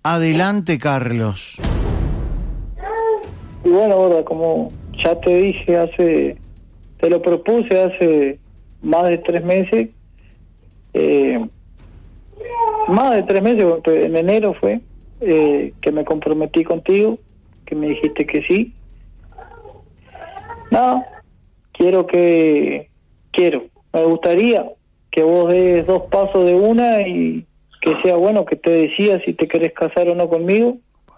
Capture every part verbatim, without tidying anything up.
Adelante, Carlos. Y bueno, gorda, como ya te dije hace, te lo propuse hace más de tres meses, eh, más de tres meses, en enero fue, eh, que me comprometí contigo, que me dijiste que sí. No, quiero que, quiero, me gustaría que vos des dos pasos de una y que sea bueno, que te decía si te querés casar o no conmigo.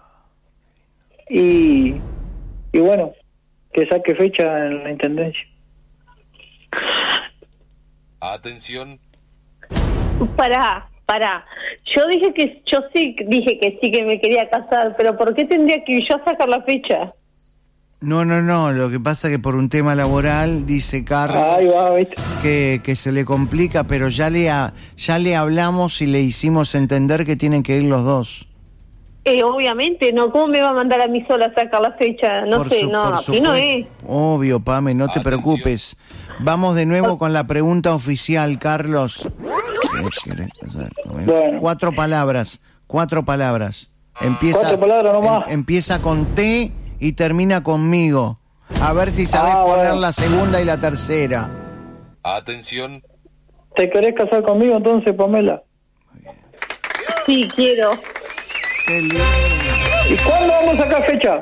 Y, y bueno, que saque fecha en la intendencia. Atención. Pará, pará. Yo dije que yo sí dije que sí que me quería casar, pero ¿por qué tendría que yo sacar la fecha? No, no, no, lo que pasa es que por un tema laboral, dice Carlos, Ahí va, ¿viste? que, que se le complica, pero ya le, ha, ya le hablamos y le hicimos entender que tienen que ir los dos. Eh, obviamente, ¿no? ¿Cómo me va a mandar a mí sola a sacar la fecha? No Por sé, su- no, por así no supuesto. es. Obvio, Pame, no te Atención. preocupes. Vamos de nuevo con la pregunta oficial, Carlos. Bueno. Cuatro palabras, cuatro palabras. Empieza, Cuatro palabras nomás. em- empieza con T y termina conmigo. A ver si sabes Ah, poner bueno. la segunda y la tercera. Atención. ¿Te querés casar conmigo entonces, Pamela? Sí, quiero. Qué lindo. ¿Y cuándo vamos a sacar fecha?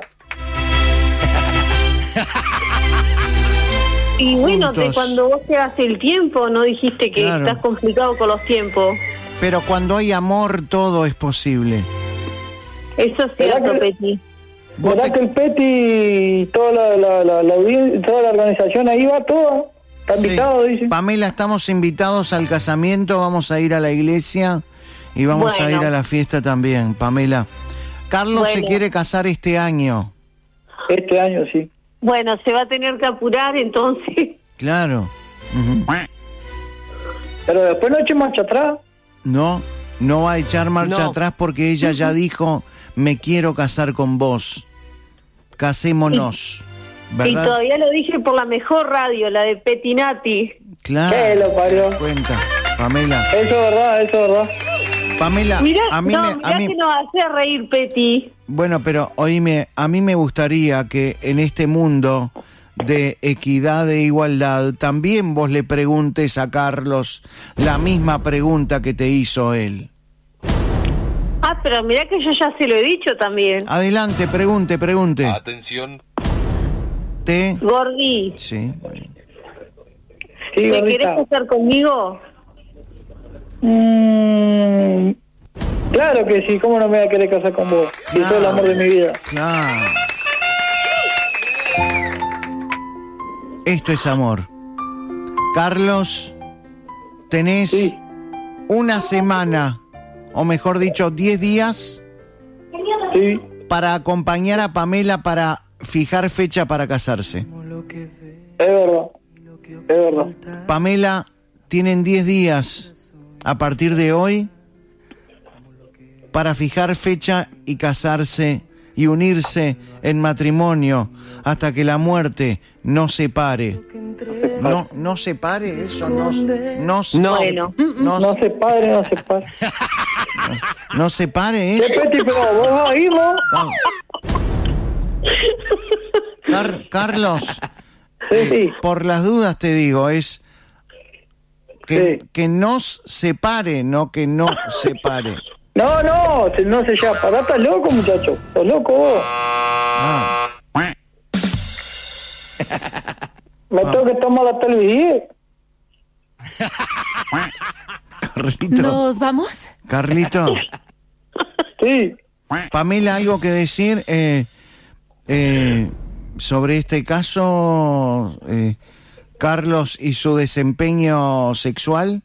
Y bueno, de Juntos. cuando vos te hace el tiempo, ¿no dijiste que Claro. estás complicado con los tiempos? Pero cuando hay amor, todo es posible. Eso es ¿Verdad cierto, que- Peti. Vos ¿Verdad te- que el Peti y toda la, la, la, la audien- toda la organización ahí va toda? Está Sí. invitado, dice. Pamela, estamos invitados al casamiento, vamos a ir a la iglesia y vamos a Bueno. ir a la fiesta también, Pamela. Carlos se Bueno. quiere casar este año. Este año sí. Bueno, se va a tener que apurar entonces. Claro. Ujú. Pero después no eche marcha atrás. No, no va a echar marcha No. atrás porque ella ya dijo, me quiero casar con vos. Casémonos. Y ¿Verdad? todavía lo dije por la mejor radio, la de Petinati. Claro. ¿Qué lo parió? Cuenta, Pamela. Eso es verdad, eso es verdad. Pamela, Mirá, a mí no, me... mirá A mí, que nos hace reír, Peti. bueno, pero oíme, a mí me gustaría que en este mundo de equidad e igualdad también vos le preguntes a Carlos la misma pregunta que te hizo él. Ah, pero mirá que yo ya se lo he dicho también. Adelante, pregunte, pregunte. Atención. ¿Te? Gordi, Sí. bueno. Sí, ¿te gordita. querés casar conmigo? Mm, claro que sí, ¿cómo no me voy a querer casar con vos? Si sos el amor de mi vida. Claro. Esto es amor. Carlos, tenés Sí. una semana, o mejor dicho, diez días Sí, para acompañar a Pamela para fijar fecha para casarse. es verdad. Es verdad. Pamela, tienen diez días a partir de hoy para fijar fecha y casarse y unirse en matrimonio hasta que la muerte no separe. No, no separe, eso no, no, No. Bueno, no, No se padre, no se padre. no separe ¿Qué eso. Peti, pero vos ahí, vos? Car- Carlos, Sí, sí. por las dudas te digo, es que, Sí. que nos separe, no que no separe. No, no, se- no se llama. Pará, estás loco, muchacho. Estás loco vos. Ah, Me tengo que tomar hasta el diez. Carlito, ¿Nos vamos? Carlito, Sí. Pamela, ¿algo que decir eh, eh, sobre este caso, eh, Carlos y su desempeño sexual?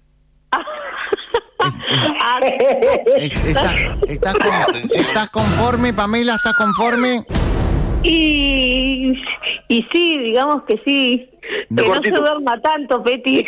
ah, Eh, ¿Estás, estás con- ¿Estás conforme, Pamela? ¿Estás conforme? y, y sí, digamos que sí. De Que no se cortito. duerma tanto, Peti.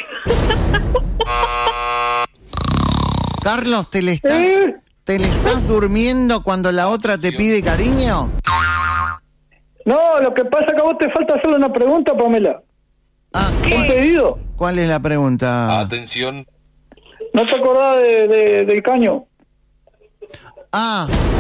Carlos, ¿te le estás, ¿Eh? te le estás durmiendo cuando la otra te pide cariño? No, lo que pasa es que a vos te falta hacerle una pregunta, Pamela. Ah, Un pedido. ¿cuál es la pregunta? Atención. ¿No te acordás de, de- del caño? Ah,